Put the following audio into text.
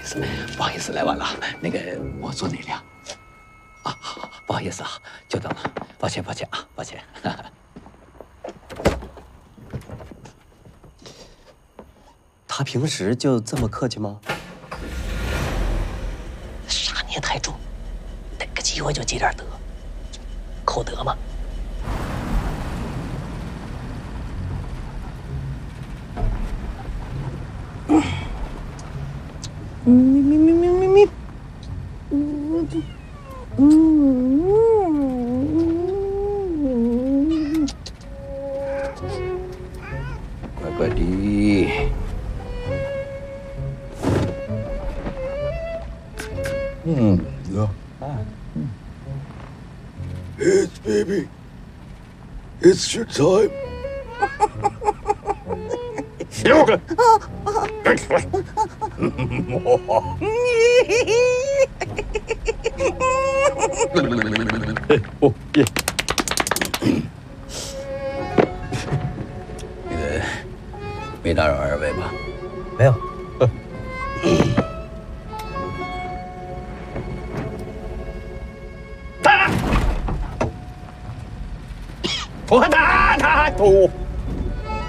思，不好意思，来晚了。那个我坐哪辆？啊，好，不好意思啊，久等了，抱歉啊，抱歉。 他平时就这么客气吗？ 杀孽太重，逮个机会就积点德，口德嘛。乖乖的。 It's baby. It's your time. 哦耶！ 那个没打扰二位吧？ 没有。 我打他头。